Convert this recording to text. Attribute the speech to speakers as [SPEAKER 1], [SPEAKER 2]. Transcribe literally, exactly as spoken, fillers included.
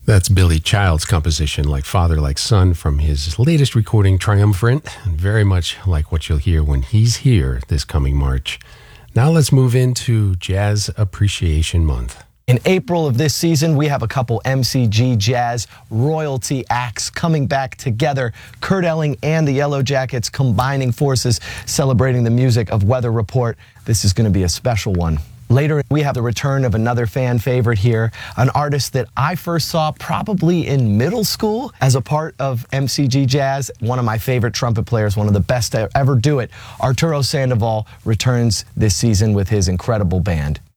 [SPEAKER 1] That's Billy Child's composition, Like Father, Like Son, from his latest recording, Triumvirate, and very much like what you'll hear when he's here this coming March. Now let's move into Jazz Appreciation Month.
[SPEAKER 2] In April of this season, we have a couple M C G Jazz royalty acts coming back together. Kurt Elling and the Yellow Jackets combining forces, celebrating the music of Weather Report. This is going to be a special one. Later, we have the return of another fan favorite here, an artist that I first saw probably in middle school as a part of M C G Jazz. One of my favorite trumpet players, one of the best to ever do it. Arturo Sandoval returns this season with his incredible band.